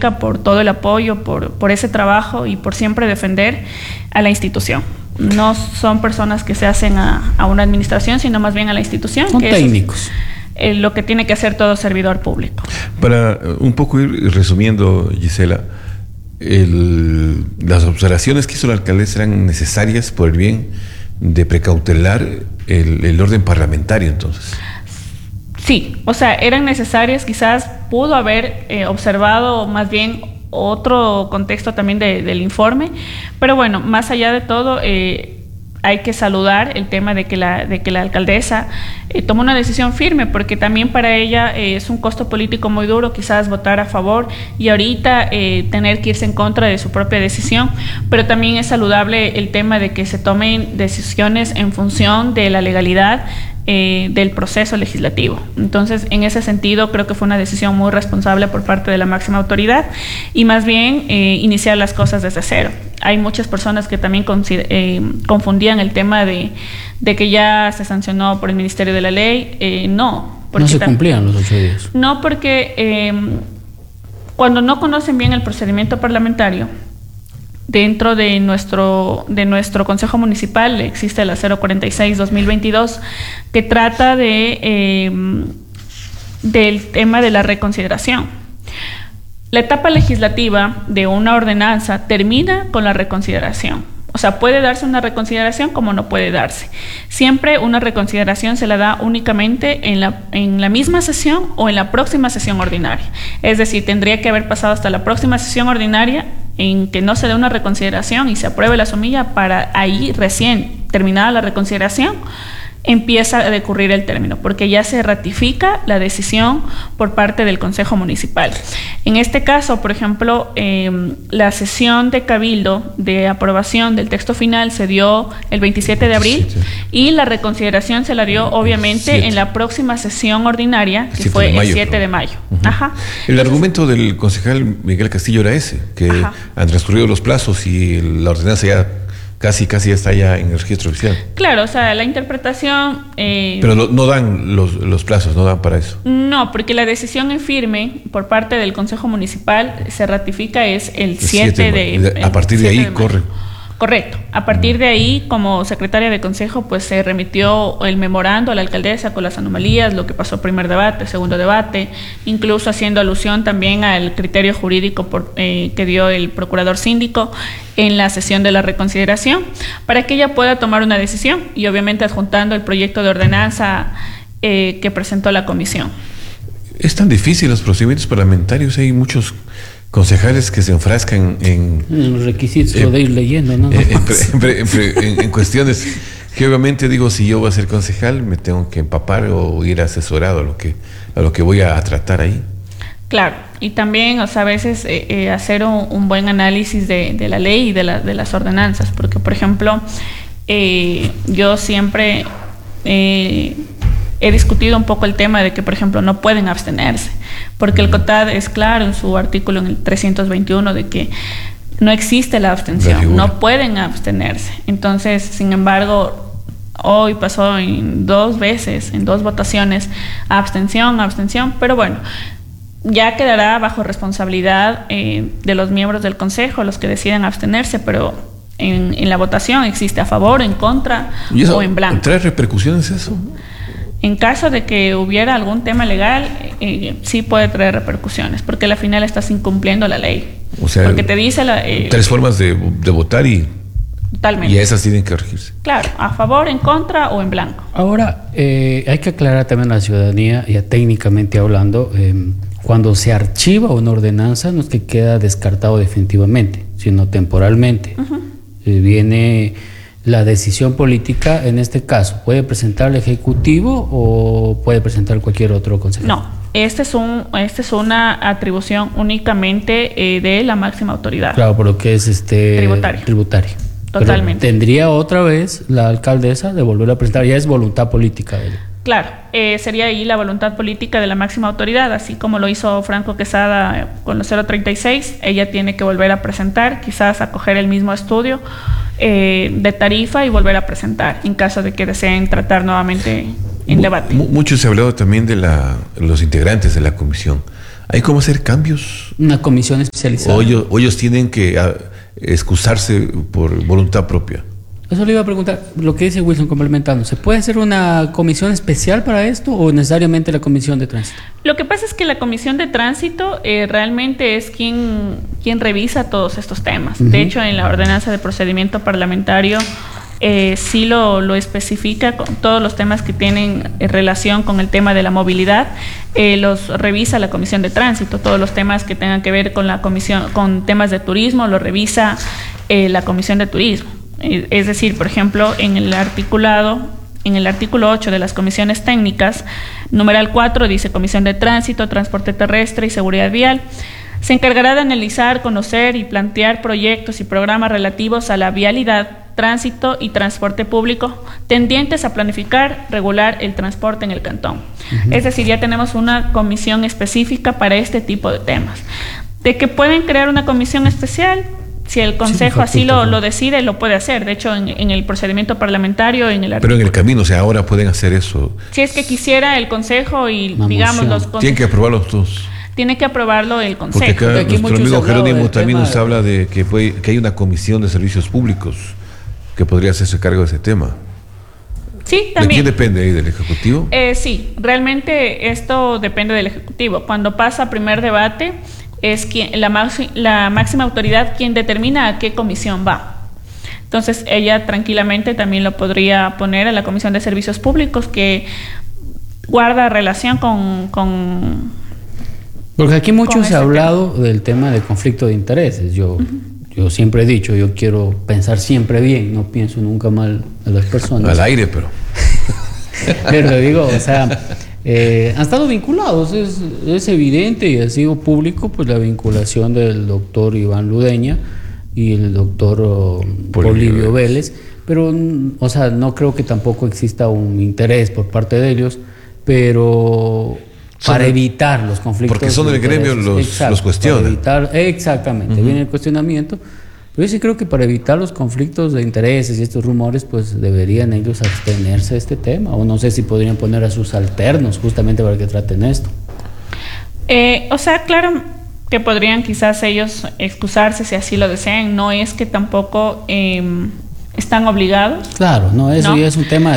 Pública por todo el apoyo, por ese trabajo y por siempre defender a la institución. No son personas que se hacen a una administración, sino más bien a la institución. Son técnicos. Lo que tiene que hacer todo servidor público. Para un poco ir resumiendo, Gisela, las observaciones que hizo la alcaldesa eran necesarias por el bien de precautelar el orden parlamentario, entonces. Sí, o sea, eran necesarias, quizás pudo haber observado más bien otro contexto también del informe, pero bueno, más allá de todo, hay que saludar el tema de que la alcaldesa tomó una decisión firme, porque también para ella es un costo político muy duro quizás votar a favor y ahorita tener que irse en contra de su propia decisión, pero también es saludable el tema de que se tomen decisiones en función de la legalidad del proceso legislativo. Entonces, en ese sentido, creo que fue una decisión muy responsable por parte de la máxima autoridad y más bien iniciar las cosas desde cero. Hay muchas personas que también confundían el tema de que ya se sancionó por el Ministerio de la Ley. No. No se cumplían los 8 días. No, porque cuando no conocen bien el procedimiento parlamentario, dentro de nuestro Consejo Municipal existe la 046-2022 que trata del tema de la reconsideración. La etapa legislativa de una ordenanza termina con la reconsideración. O sea, puede darse una reconsideración como no puede darse. Siempre una reconsideración se la da únicamente en la misma sesión o en la próxima sesión ordinaria. Es decir, tendría que haber pasado hasta la próxima sesión ordinaria en que no se dé una reconsideración y se apruebe la somilla para ahí recién terminada la reconsideración empieza a decurrir el término, porque ya se ratifica la decisión por parte del Consejo Municipal. En este caso, por ejemplo, la sesión de cabildo de aprobación del texto final se dio el 27 de abril y la reconsideración se la dio obviamente en la próxima sesión ordinaria, que fue el 7 de mayo. Ajá. El argumento del concejal Miguel Castillo era ese, que han transcurrido los plazos y la ordenanza ya casi está ya en el registro oficial. Claro, o sea, la interpretación... Pero no dan los plazos, no dan para eso. No, porque la decisión en firme por parte del Consejo Municipal se ratifica es el 7 de... A partir de ahí corre. Correcto. A partir de ahí, como secretaria de consejo, pues se remitió el memorando a la alcaldesa con las anomalías, lo que pasó primer debate, segundo debate, incluso haciendo alusión también al criterio jurídico que dio el procurador síndico en la sesión de la reconsideración, para que ella pueda tomar una decisión y obviamente adjuntando el proyecto de ordenanza que presentó la comisión. Es tan difícil los procedimientos parlamentarios, hay muchos concejales que se enfrascan en los requisitos de ir leyendo, ¿no? En cuestiones que obviamente digo, si yo voy a ser concejal me tengo que empapar o ir asesorado a lo que voy a tratar ahí. Claro, y también, o sea, a veces hacer un buen análisis de la ley y de las ordenanzas, porque por ejemplo yo siempre he discutido un poco el tema de que, por ejemplo, no pueden abstenerse, porque el COTAD es claro en su artículo en el 321 de que no existe la abstención, no pueden abstenerse. Entonces, sin embargo, hoy pasó en 2 veces, en 2 votaciones, abstención, pero bueno, ya quedará bajo responsabilidad de los miembros del Consejo, los que deciden abstenerse, pero en la votación existe a favor, en contra o en blanco. ¿Trae repercusiones eso? En caso de que hubiera algún tema legal, sí puede traer repercusiones, porque al final estás incumpliendo la ley. O sea, porque te dice 3 formas de votar y totalmente. Y esas tienen que regirse. Claro, a favor, en contra o en blanco. Ahora, hay que aclarar también a la ciudadanía, ya técnicamente hablando, cuando se archiva una ordenanza no es que queda descartado definitivamente, sino temporalmente. Viene la decisión política, en este caso, ¿puede presentar el Ejecutivo o puede presentar cualquier otro consejero? No, esta es una atribución únicamente de la máxima autoridad. Claro, por lo que es tributario. Totalmente. Pero tendría otra vez la alcaldesa de volver a presentar, ya es voluntad política de él. Claro, sería ahí la voluntad política de la máxima autoridad, así como lo hizo Franco Quesada con los 036, ella tiene que volver a presentar, quizás acoger el mismo estudio de tarifa y volver a presentar, en caso de que deseen tratar nuevamente en debate. Mucho se ha hablado también de los integrantes de la comisión. ¿Hay cómo hacer cambios? Una comisión especializada. O ellos tienen que excusarse por voluntad propia. Eso le iba a preguntar, lo que dice Wilson complementando, ¿se puede hacer una comisión especial para esto o necesariamente la comisión de tránsito? Lo que pasa es que la comisión de tránsito realmente es quien revisa todos estos temas. De hecho, en la ordenanza de procedimiento parlamentario sí lo especifica, con todos los temas que tienen relación con el tema de la movilidad, los revisa la comisión de tránsito. Todos los temas que tengan que ver con la comisión, con temas de turismo, lo revisa la comisión de turismo. Es decir, por ejemplo, en el artículo 8 de las comisiones técnicas, numeral 4 dice: Comisión de Tránsito, Transporte Terrestre y Seguridad Vial. Se encargará de analizar, conocer y plantear proyectos y programas relativos a la vialidad, tránsito y transporte público, tendientes a planificar, regular el transporte en el cantón. Es decir, ya tenemos una comisión específica para este tipo de temas. De que pueden crear una comisión especial, si el Consejo así lo decide, lo puede hacer. De hecho, en el procedimiento parlamentario, Pero en el camino, o sea, ahora pueden hacer eso. Si es que quisiera el Consejo y, digamos, los consejos... Tienen que aprobarlo todos. Tiene que aprobarlo el Consejo. Porque acá nuestro amigo Jerónimo también nos habla de que hay una comisión de servicios públicos que podría hacerse cargo de ese tema. Sí, también. ¿De quién depende ahí? ¿Del Ejecutivo? Sí, realmente esto depende del Ejecutivo. Cuando pasa a primer debate, es la máxima autoridad quien determina a qué comisión va. Entonces, ella tranquilamente también lo podría poner a la Comisión de Servicios Públicos, que guarda relación con porque aquí mucho se ha hablado del tema del conflicto de intereses. Yo siempre he dicho, yo quiero pensar siempre bien, no pienso nunca mal a las personas. Al aire, pero... Pero digo, o sea, han estado vinculados, es evidente y ha sido público pues la vinculación del doctor Iván Ludeña y el doctor Polibio Vélez, pero, o sea, no creo que tampoco exista un interés por parte de ellos, pero... para evitar los conflictos. Porque son del gremio los cuestionan. Exactamente, viene el cuestionamiento. Pero yo sí creo que para evitar los conflictos de intereses y estos rumores, pues deberían ellos abstenerse de este tema. O no sé si podrían poner a sus alternos justamente para que traten esto. O sea, claro que podrían quizás ellos excusarse si así lo desean. No es que tampoco están obligados. Claro, no, eso ya es un tema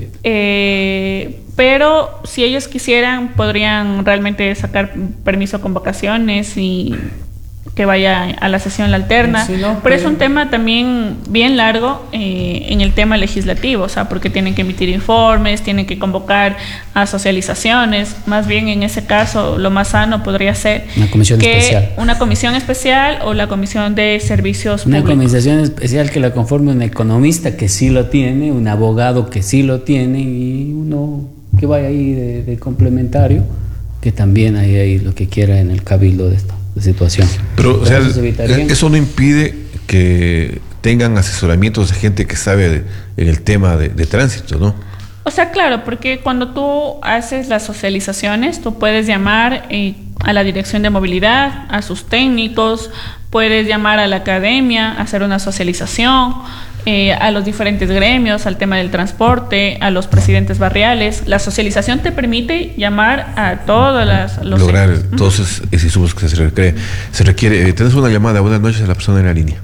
pero si ellos quisieran, podrían realmente sacar permiso con vacaciones y que vaya a la sesión la alterna. Sí, no, pero es un tema también bien largo en el tema legislativo, o sea, porque tienen que emitir informes, tienen que convocar a socializaciones. Más bien, en ese caso, lo más sano podría ser una comisión especial. Una comisión especial o la comisión de servicios públicos. Una comisión especial que la conforme un economista que sí lo tiene, un abogado que sí lo tiene y uno que vaya ahí de complementario, que también hay ahí lo que quiera en el cabildo de esta situación. Pero o sea, eso no impide que tengan asesoramientos de gente que sabe en el tema de tránsito, ¿no? O sea, claro, porque cuando tú haces las socializaciones, tú puedes llamar a la dirección de movilidad, a sus técnicos, puedes llamar a la academia, hacer una socialización, a los diferentes gremios, al tema del transporte, a los presidentes barriales. La socialización te permite llamar a todas los lograr todos esos insumos que se requiere. Tenemos una llamada. Buenas noches a la persona en la línea.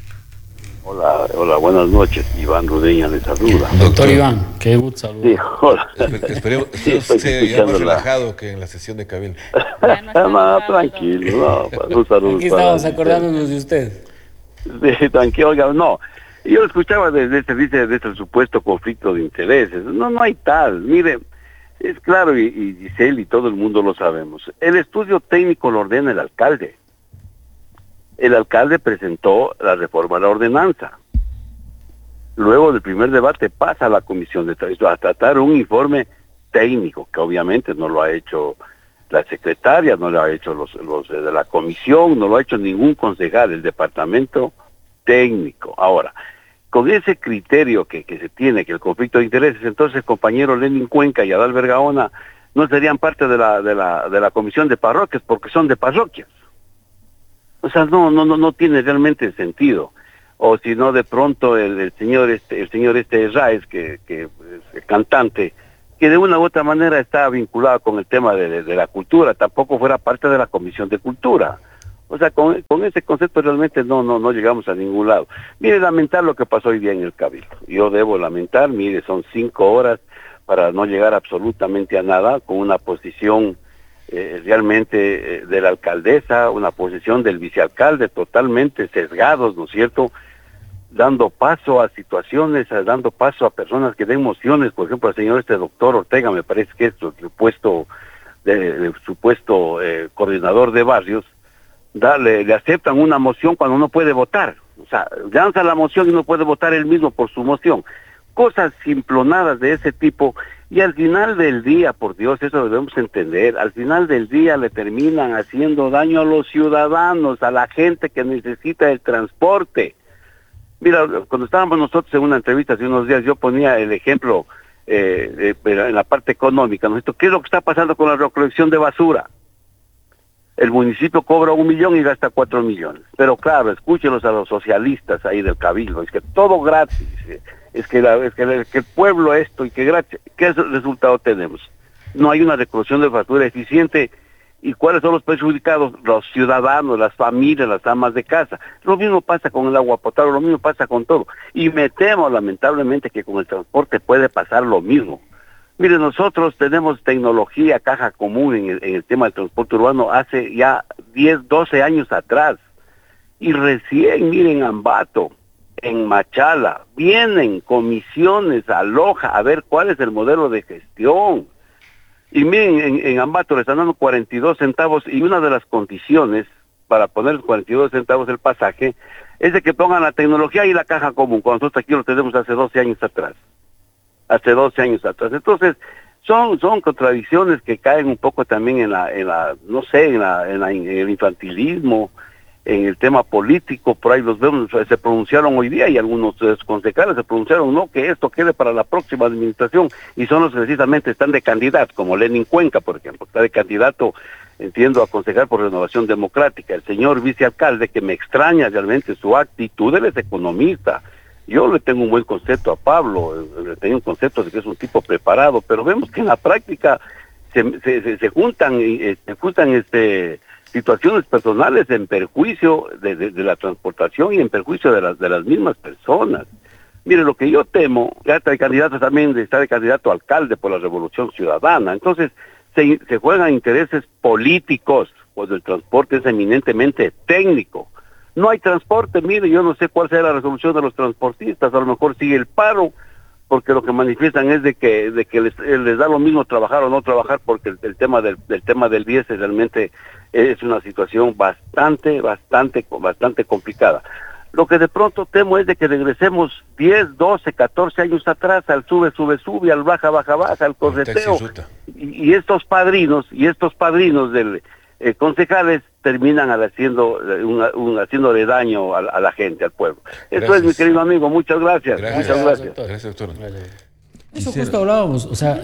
Hola, buenas noches. Iván Rudeña le saluda. Doctor Iván, qué gusto saludar. Sí, hola. Esperemos que sea más relajado que en la sesión de Cabildo. No, tranquilo, no, un saludo. Aquí estamos acordándonos de usted. Sí, tranquilo, oiga, no. Yo escuchaba desde este supuesto conflicto de intereses. No hay tal. Mire, es claro, y Giselle y todo el mundo lo sabemos. El estudio técnico lo ordena el alcalde. El alcalde presentó la reforma de la ordenanza. Luego del primer debate pasa a la comisión de tránsito a tratar un informe técnico, que obviamente no lo ha hecho la secretaria, no lo ha hecho los de la comisión, no lo ha hecho ningún concejal del departamento técnico. Ahora, con ese criterio que se tiene, que el conflicto de intereses, entonces compañero Lenin Cuenca y Adalbert Gaona no serían parte de la comisión de parroquias, porque son de parroquias. O sea, no tiene realmente sentido. O si no, de pronto el señor Raez, que es cantante, que de una u otra manera está vinculado con el tema de la cultura, tampoco fuera parte de la Comisión de Cultura. O sea, con ese concepto realmente no llegamos a ningún lado. Mire, lamentar lo que pasó hoy día en el Cabildo. Yo debo lamentar, mire, son 5 horas para no llegar absolutamente a nada, con una posición realmente de la alcaldesa, una posición del vicealcalde totalmente sesgados, ¿no es cierto?, dando paso a situaciones, dando paso a personas que den mociones. Por ejemplo, el señor doctor Ortega, me parece que es el supuesto coordinador de barrios, le aceptan una moción cuando no puede votar. O sea, lanza la moción y no puede votar él mismo por su moción. Cosas simplonadas de ese tipo, y al final del día, por Dios, eso debemos entender, al final del día le terminan haciendo daño a los ciudadanos, a la gente que necesita el transporte. Mira, cuando estábamos nosotros en una entrevista hace unos días, yo ponía el ejemplo en la parte económica, ¿no? ¿Qué es lo que está pasando con la recolección de basura? El municipio cobra 1 millón y gasta 4 millones. Pero claro, escúchenos a los socialistas ahí del Cabildo, es que todo gratis, es que el pueblo esto y que gratis. ¿Qué resultado tenemos? No hay una recolección de basura eficiente. ¿Y cuáles son los perjudicados? Los ciudadanos, las familias, las amas de casa. Lo mismo pasa con el agua potable, lo mismo pasa con todo. Y me temo lamentablemente que con el transporte puede pasar lo mismo. Mire, nosotros tenemos tecnología, caja común en el tema del transporte urbano hace ya 10, 12 años atrás. Y recién, miren, Ambato, en Machala, vienen comisiones a Loja a ver cuál es el modelo de gestión. Y miren, en Ambato le están dando 42 centavos y una de las condiciones para poner 42 centavos el pasaje es de que pongan la tecnología y la caja común, cuando nosotros aquí lo tenemos hace 12 años atrás. Hace 12 años atrás. Entonces, son contradicciones que caen un poco también en el infantilismo, en el tema político. Por ahí los vemos, se pronunciaron hoy día y algunos concejales se pronunciaron, no, que esto quede para la próxima administración, y son los que precisamente están de candidato, como Lenin Cuenca, por ejemplo, está de candidato, entiendo, a concejal por Renovación Democrática. El señor vicealcalde, que me extraña realmente su actitud, él es economista. Yo le tengo un buen concepto a Pablo, le tengo un concepto de que es un tipo preparado, pero vemos que en la práctica se juntan situaciones personales en perjuicio de la transportación y en perjuicio de las mismas personas. Mire, lo que yo temo, ya está de candidato también, está de candidato a alcalde por la Revolución Ciudadana, entonces se juegan intereses políticos, pues el transporte es eminentemente técnico. No hay transporte, mire, yo no sé cuál será la resolución de los transportistas, a lo mejor sigue el paro, porque lo que manifiestan es de que les da lo mismo trabajar o no trabajar, porque el tema del diésel realmente es una situación bastante complicada. Lo que de pronto temo es de que regresemos 10, 12, 14 años atrás al sube, al baja, al correteo, y estos padrinos del concejales terminan haciéndole daño a la gente, al pueblo. Eso es, mi querido amigo, muchas gracias. Muchas gracias. Gracias, doctor. Eso justo hablábamos, o sea,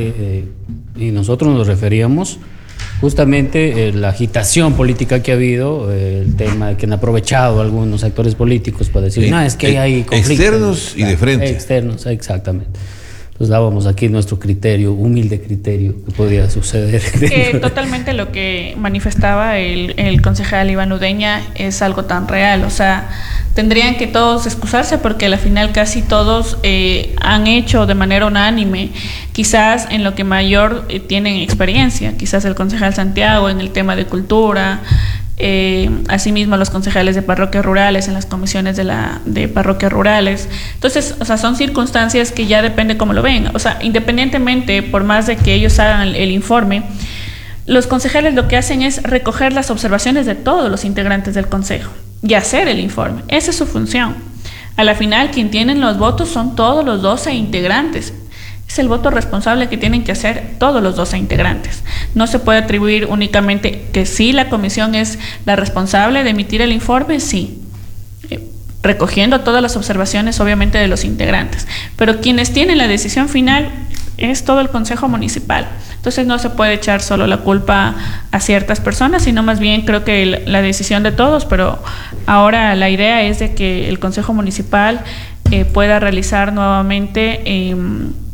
y nosotros nos referíamos justamente la agitación política que ha habido, el tema de que han aprovechado algunos actores políticos para decir, no, es que hay conflictos. Externos y de frente. Externos, exactamente. Entonces dábamos aquí nuestro criterio, humilde criterio que podía suceder. Totalmente lo que manifestaba el concejal Iván Udeña es algo tan real, o sea, tendrían que todos excusarse porque al final casi todos han hecho de manera unánime, quizás en lo que mayor tienen experiencia, quizás el concejal Santiago en el tema de cultura, asimismo los concejales de parroquias rurales en las comisiones de parroquias rurales. Entonces, o sea, son circunstancias que ya depende cómo lo ven. O sea, independientemente, por más de que ellos hagan el informe, los concejales lo que hacen es recoger las observaciones de todos los integrantes del consejo y hacer el informe. Esa es su función. A la final, quien tienen los votos son todos los 12 integrantes. Es el voto responsable que tienen que hacer todos los 12 integrantes. No se puede atribuir únicamente que sí, la comisión es la responsable de emitir el informe, sí, recogiendo todas las observaciones obviamente de los integrantes, pero quienes tienen la decisión final es todo el Consejo Municipal. Entonces no se puede echar solo la culpa a ciertas personas, sino más bien creo que la decisión de todos, pero ahora la idea es de que el Consejo Municipal pueda realizar nuevamente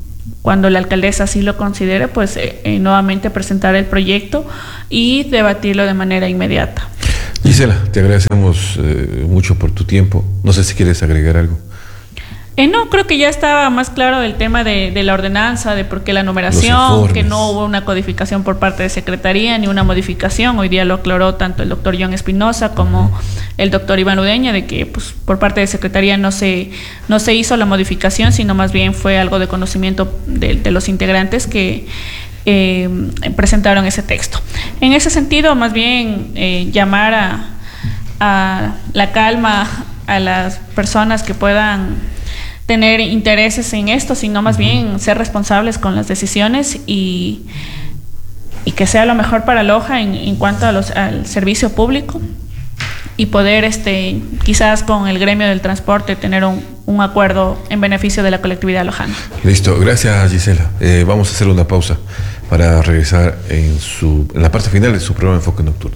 cuando la alcaldesa así lo considere, pues nuevamente presentar el proyecto y debatirlo de manera inmediata. Gisela, te agradecemos mucho por tu tiempo. No sé si quieres agregar algo. No, creo que ya estaba más claro el tema de la ordenanza, de por qué la numeración, que no hubo una codificación por parte de Secretaría ni una modificación. Hoy día lo aclaró tanto el doctor John Espinosa como el doctor Iván Udeña, de que pues, por parte de Secretaría no se hizo la modificación, sino más bien fue algo de conocimiento de los integrantes que presentaron ese texto. En ese sentido, más bien llamar a la calma a las personas que puedan tener intereses en esto, sino más bien ser responsables con las decisiones y que sea lo mejor para Loja en cuanto a al servicio público y poder quizás con el gremio del transporte tener un acuerdo en beneficio de la colectividad lojana. Listo, gracias Gisela. Vamos a hacer una pausa para regresar en la parte final de su programa Enfoque Nocturno.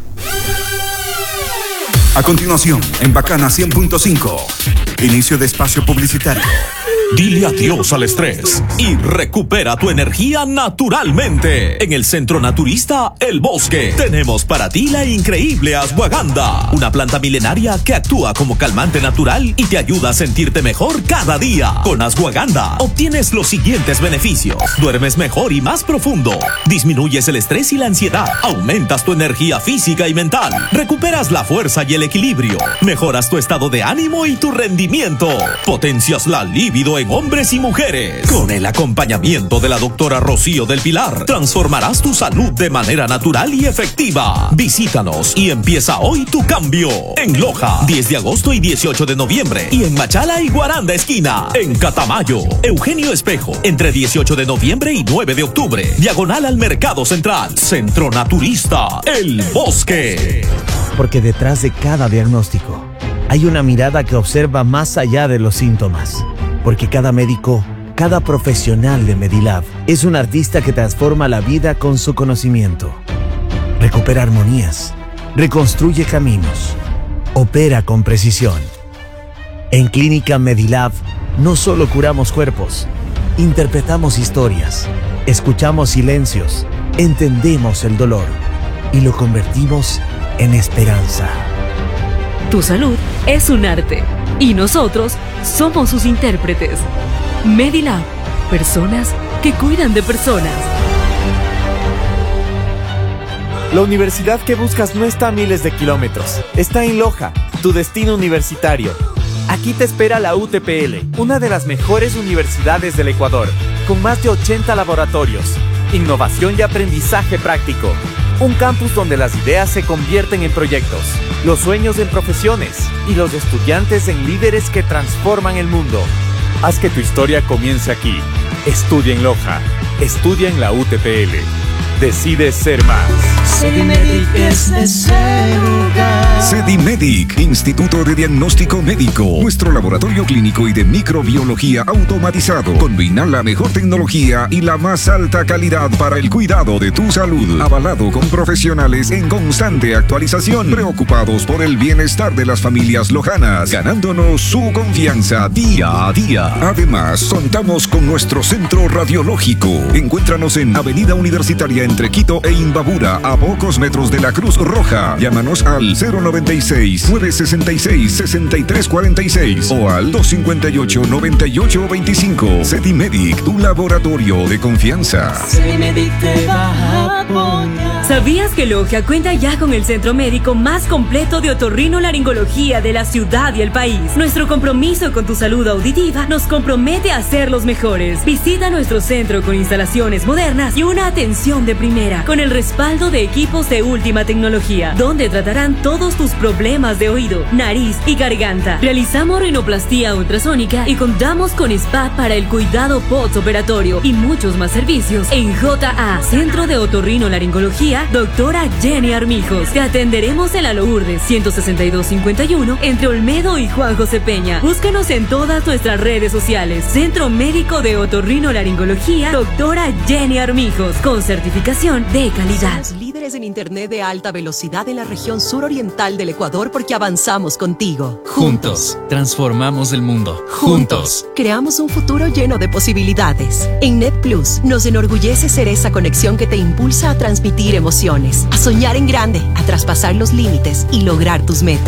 A continuación, en Bacana 100.5, inicio de espacio publicitario. Dile adiós al estrés y recupera tu energía naturalmente. En el Centro Naturista El Bosque tenemos para ti la increíble ashwagandha, una planta milenaria que actúa como calmante natural y te ayuda a sentirte mejor cada día. Con ashwagandha obtienes los siguientes beneficios: duermes mejor y más profundo, disminuyes el estrés y la ansiedad, aumentas tu energía física y mental, recuperas la fuerza y el equilibrio, mejoras tu estado de ánimo y tu rendimiento, potencias la libido en hombres y mujeres. Con el acompañamiento de la doctora Rocío del Pilar, transformarás tu salud de manera natural y efectiva. Visítanos y empieza hoy tu cambio. En Loja, 10 de agosto y 18 de noviembre. Y en Machala y Guaranda esquina. En Catamayo, Eugenio Espejo, entre 18 de noviembre y 9 de octubre. Diagonal al Mercado Central. Centro Naturista El Bosque. Porque detrás de cada diagnóstico hay una mirada que observa más allá de los síntomas. Porque cada médico, cada profesional de Medilab es un artista que transforma la vida con su conocimiento. Recupera armonías, reconstruye caminos, opera con precisión. En Clínica Medilab no solo curamos cuerpos, interpretamos historias, escuchamos silencios, entendemos el dolor y lo convertimos en esperanza. Tu salud es un arte y nosotros somos sus intérpretes. Medilab, personas que cuidan de personas. La universidad que buscas no está a miles de kilómetros. Está en Loja, tu destino universitario. Aquí te espera la UTPL, una de las mejores universidades del Ecuador, con más de 80 laboratorios, innovación y aprendizaje práctico. Un campus donde las ideas se convierten en proyectos, los sueños en profesiones y los estudiantes en líderes que transforman el mundo. Haz que tu historia comience aquí. Estudia en Loja. Estudia en la UTPL. Decide ser más. Sedimedic es ese lugar. Sedimedic, Instituto de Diagnóstico Médico. Nuestro laboratorio clínico y de microbiología automatizado. Combina la mejor tecnología y la más alta calidad para el cuidado de tu salud. Avalado con profesionales en constante actualización. Preocupados por el bienestar de las familias lojanas. Ganándonos su confianza día a día. Además, contamos con nuestro centro radiológico. Encuéntranos en Avenida Universitaria entre Quito e Imbabura, a pocos metros de la Cruz Roja. Llámanos al 096-966-6346 o al 258-9825. Sedimedic, tu laboratorio de confianza. Sedimedic te va a apoyar. ¿Sabías que Loja cuenta ya con el centro médico más completo de otorrinolaringología de la ciudad y el país? Nuestro compromiso con tu salud auditiva nos compromete a ser los mejores. Visita nuestro centro con instalaciones modernas y una atención de primera, con el respaldo de equipos de última tecnología, donde tratarán todos tus problemas de oído, nariz y garganta. Realizamos rinoplastía ultrasónica y contamos con spa para el cuidado postoperatorio y muchos más servicios. En JA, Centro de Otorrinolaringología, doctora Jenny Armijos. Te atenderemos en la Lourdes 16251 entre Olmedo y Juan José Peña. Búscanos en todas nuestras redes sociales. Centro Médico de Otorrinolaringología, doctora Jenny Armijos, con certificación de calidad. Líderes líderes en Internet de alta velocidad en la región suroriental del Ecuador porque avanzamos contigo. Juntos, transformamos el mundo. Juntos, creamos un futuro lleno de posibilidades. En NetPlus, nos enorgullece ser esa conexión que te impulsa a transmitir emociones, a soñar en grande, a traspasar los límites y lograr tus metas.